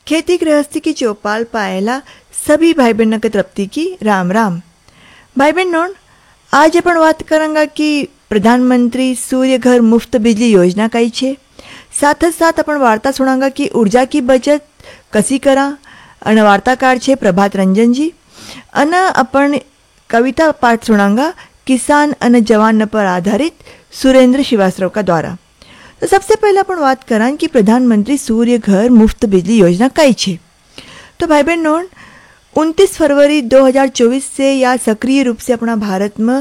खेती गृहस्थी की चौपाल पाएला सभी भाई बहनों की तृप्ति की राम राम। भाई बहनों, आज अपन बात करेंगे कि प्रधानमंत्री सूर्य घर मुफ्त बिजली योजना कई छे। साथ ही साथ अपन वार्ता सुनांगा कि ऊर्जा की बचत कसी करा। अन वार्ताकार छे प्रभात रंजन जी। अन अपन कविता पाठ सुनांगा किसान अन जवान पर आधारित सुरेंद्र श्रीवास्तव का द्वारा। तो सबसे पहले अपन बात करें कि प्रधानमंत्री सूर्य घर मुफ्त बिजली योजना कई छे। तो भाई बहनों, 29 फरवरी 2024 से या सक्रिय रूप से अपना भारत में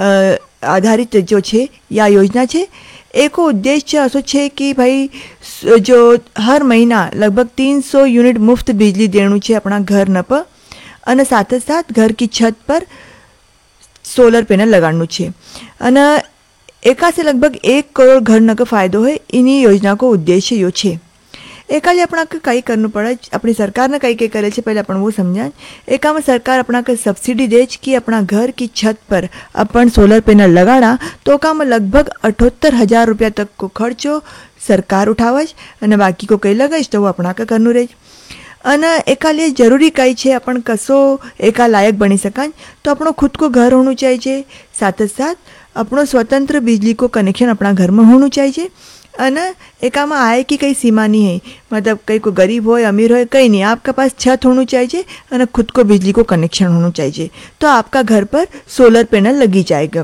आधारित जो छे या योजना छे। एक उद्देश्य असो छे कि भाई जो हर महीना लगभग 300 यूनिट मुफ्त बिजली देणु छे अपना घर न पर, अने साथ ही साथ घर की छत पर सोलर पैनल लगाणु छे। अने एका से लगभग 1 करोड़ घर न फायदो है। इन्हीं योजना को उद्देश्य यो छे। एका लिए अपना कई करना पड़े, अपनी सरकार ने कई करे छे पहले अपन वो समझाएं। एका में सरकार अपना के सब्सिडी दे कि अपना घर की छत पर अपन सोलर पैनल लगाड़ा तो का में लगभग 78,000 रुपया तक को खर्चो सरकार उठावज अने बाकी को कई लगाइश तो वो अपना के करनु रहे। अने एका लिए जरूरी कई छे अपन कसो एका लायक बनी सकाय तो अपनो खुद को घर होना चाहिए। साथ ही साथ अपनो स्वतंत्र बिजली को कनेक्शन अपना घर में होना चाहिए। अने एका में आय की कई सीमा नहीं है, मतलब कई को गरीब हो अमीर हो कहीं नहीं, आपका पास छत होनी चाहिए अने खुद को बिजली को कनेक्शन होना चाहिए तो आपका घर पर सोलर पैनल लगी जाएगा।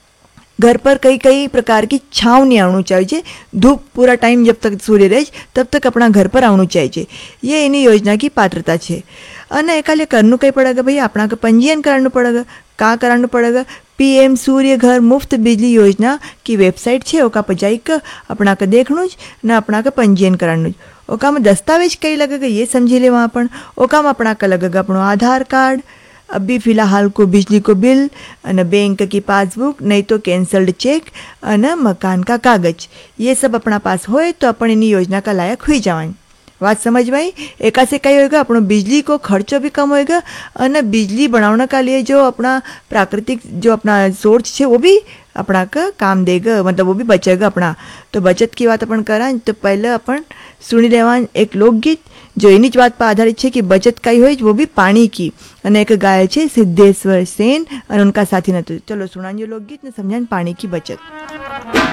घर पर कई कई प्रकार की छाँव नहीं आनी चाहिए। धूप पूरा टाइम जब तक सूर्य रहे तब तक अपना घर पर आना चाहिए। ये इन्हीं योजना की पात्रता है। अने एका लिए करना कई पड़ेगा भाई, अपना का पंजीयन कराना पड़ेगा। का कराना पड़ेगा? पीएम सूर्य घर मुफ्त बिजली योजना की वेबसाइट है, ओका पर जाकर अपना का देखणु न अपना का पंजीयन कराणु। ओका में दस्तावेज कई लगेगा ये समझी ले। वहाँ पर ओका में अपना का लगेगा अपनो आधार कार्ड, अभी फिलहाल को बिजली को बिल अने बैंक की पासबुक, नहीं तो कैंसल्ड चेक अने मकान का कागज। ये सब अपना पास होए तो अपन इन योजना का लायक हुई जाए। बात समझ में आई? एका से कई होएगा अपनो बिजली को खर्चो भी कम होएगा अने बिजली बनाने का लिए जो अपना प्राकृतिक जो अपना सोर्स है वो भी अपना का काम देगा, मतलब वो भी बचेगा अपना। तो बचत की बात अपन करां तो पहले अपन सुनी लेवा एक लोकगीत जो इन्हीं बात पर आधारित है कि बचत कई हो वो भी पानी की। अने एक गाय है सिद्धेश्वर सेन और उनका साथी न। चलो सुनाइए लोकगीत ने समझाएं पानी की बचत।